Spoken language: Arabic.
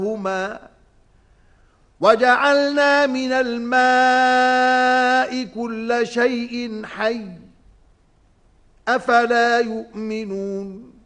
وجعلنا من الماء كل شيء حي أفلا يؤمنون